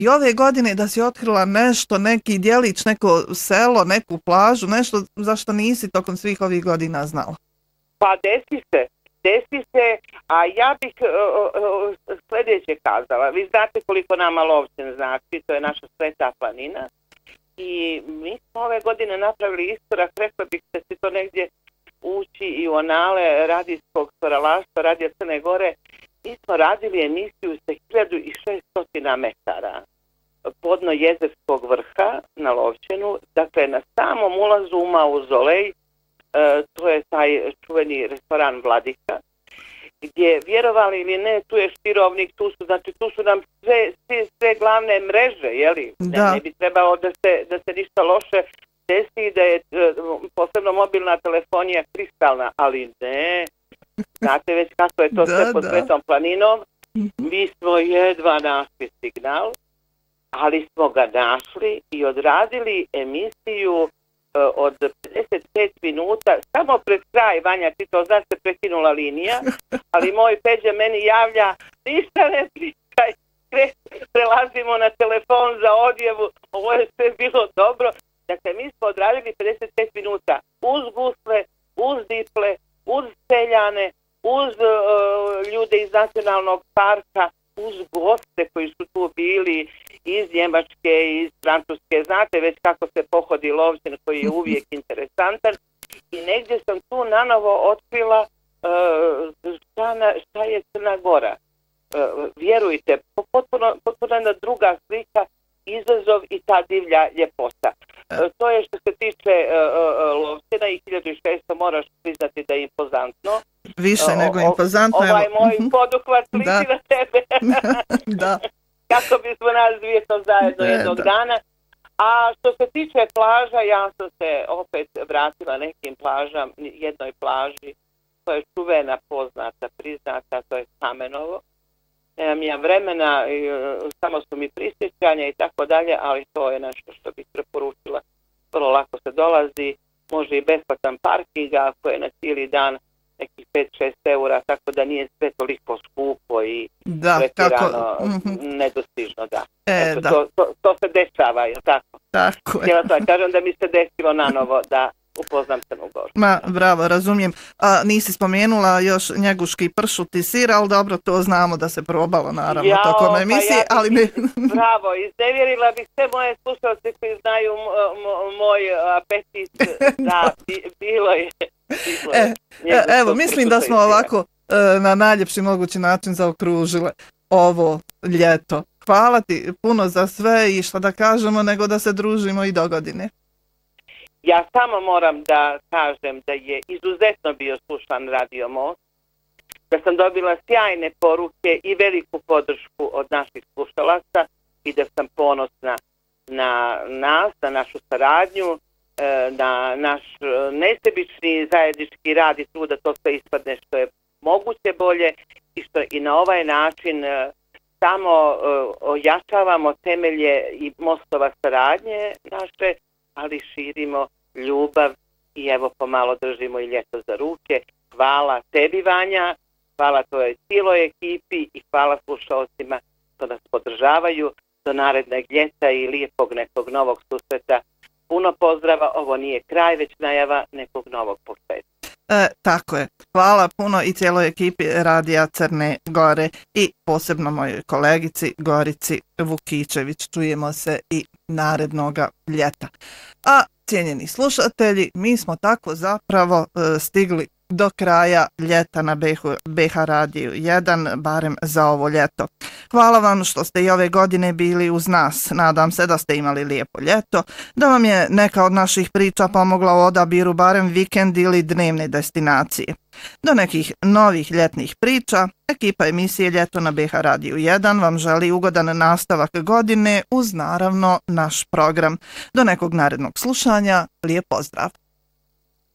i ove godine da si otkrila nešto, neki djelić, neko selo, neku plažu, nešto za što nisi tokom svih ovih godina znala? Pa desi se, a ja bih sljedeće kazala. Vi znate koliko nama Lovćen znači, to je naša sveta planina. I mi smo ove godine napravili iskorak, rekla bih da se to negdje ući i u anale radijskog stvaralaštva, Radija Crne Gore. Mi smo radili emisiju sa 1600 metara podno Jezerskog vrha na Lovćenu, dakle na samom ulazu u Mauzolej, to je taj čuveni restoran Vladika, gdje, vjerovali ili ne, tu je Štirovnik, tu su nam sve glavne mreže, jeli? Ne bi trebalo da se ništa loše desi, da je posebno mobilna telefonija kristalna, ali ne, znate već kako je to sve pod Svetom planinom. Mi smo jedva našli signal, ali smo ga našli i odradili emisiju od 55 minuta, samo pred kraj, Vanja, ti to znaš, se prekinula linija, ali moj Peđa meni javlja, ništa ne pričaj, prelazimo na telefon za odjevu, ovo je sve bilo dobro. Dakle, mi smo odradili 55 minuta uz gusle, uz diple, uz seljane, uz ljude iz nacionalnog parka, uz goste koji su tu bili iz Njemačke, iz Francuske. Znate već kako se pohodi Lovćen, koji je uvijek interesantan. I negdje sam tu nanovo otkrila šta je Crna Gora. Vjerujte, potpuno jedna druga slika, izazov i ta divlja ljepota. To je što se tiče Lovćena i 1600, moraš priznati da je impozantno. Više nego impozantno. Ovaj moj poduhvat liči na tebe. Da. Kako bismo nas dvije to zajedno jednog dana. A što se tiče plaža, ja sam se opet vratila nekim plažama, jednoj plaži, to je čuvena, poznata, priznata, to je Kamenovo. Nemam ja vremena, samo su mi prisjećanja i tako dalje, ali to je nešto što bih preporučila. Vrlo lako se dolazi, može i besplatan parking, ako je na cijeli dan nekih 5-6 eura, tako da nije sve toliko skupo i pretirano nedostižno, da. To se dešava, je tako? Tako je. Htjela sam kažem da mi se desilo nanovo da upoznam Crnu Goru. Ma, bravo, razumijem. A nisi spomenula još njeguški pršut i sir, ali dobro, to znamo da se probalo, naravno, tokom emisije, ali ne... Bravo, iznevjerila bih sve moje slušalce koji znaju moj apetit, da, bilo je. Evo, mislim da smo ovako na najljepši mogući način zaokružile ovo ljeto. Hvala ti puno za sve i što da kažemo, nego da se družimo i do godine. Ja samo moram da kažem da je izuzetno bio slušan Radio Most, da sam dobila sjajne poruke i veliku podršku od naših slušalaca i da sam ponosna na nas, na našu saradnju, na naš nesebični zajednički rad i trud da to sve ispadne što je moguće bolje i što i na ovaj način samo ojačavamo temelje i mostova saradnje naše, ali širimo ljubav i evo pomalo držimo i ljeto za ruke. Hvala tebi, Vanja, hvala tvojoj cijeloj ekipi i hvala slušalcima što nas podržavaju do narednog ljeta i lijepog nekog novog susreta. Puno pozdrava, ovo nije kraj, već najava nekog novog početka. Tako je. Hvala puno i cijeloj ekipi Radija Crne Gore i posebno mojoj kolegici Gorici Vukičević. Čujemo se i narednoga ljeta. A cijenjeni slušatelji, mi smo tako zapravo stigli do kraja ljeta na BH Radiju 1, barem za ovo ljeto. Hvala vam što ste i ove godine bili uz nas. Nadam se da ste imali lijepo ljeto, da vam je neka od naših priča pomogla u odabiru barem vikend ili dnevne destinacije. Do nekih novih ljetnih priča, ekipa emisije Ljeto na BH Radiju 1 vam želi ugodan nastavak godine uz naravno naš program. Do nekog narednog slušanja, lijep pozdrav!